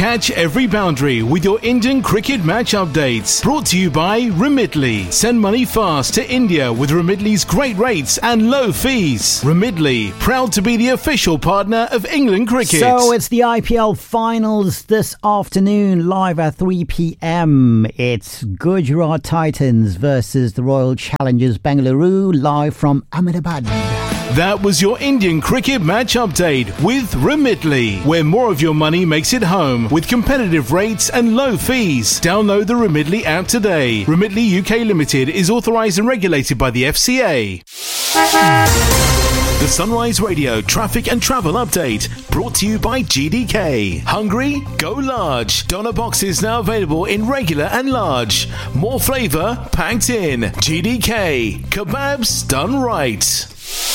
Catch every boundary with your Indian cricket match updates. Brought to you by Remitly. Send money fast to India with Remitly's great rates and low fees. Remitly, proud to be the official partner of England cricket. So it's the IPL finals this afternoon, live at 3 p.m. It's Gujarat Titans versus the Royal Challengers Bengaluru, live from Ahmedabad. That was your Indian cricket match update with Remitly, where more of your money makes it home with competitive rates and low fees. Download the Remitly app today. Remitly UK Limited is authorised and regulated by the FCA. The Sunrise Radio traffic and travel update brought to you by GDK. Hungry? Go large. Doner boxes now available in regular and large. More flavour packed in. GDK. Kebabs done right.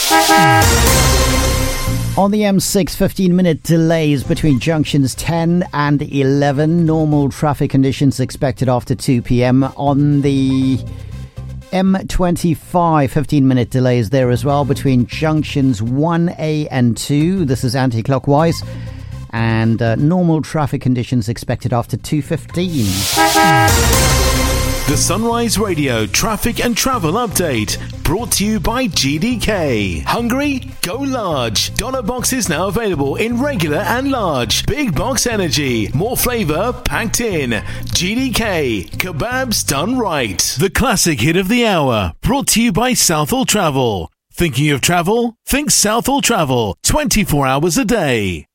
On the M6, 15-minute delays between junctions 10 and 11. Normal traffic conditions expected after 2 p.m. On the M25, 15-minute delays there as well between junctions 1A and 2. This is anti-clockwise. And normal traffic conditions expected after 2:15. The Sunrise Radio traffic and travel update brought to you by GDK. Hungry? Go large. Doner boxes now available in regular and large. Big box energy. More flavour packed in. GDK. Kebabs done right. The classic hit of the hour brought to you by Southall Travel. Thinking of travel? Think Southall Travel. 24 hours a day.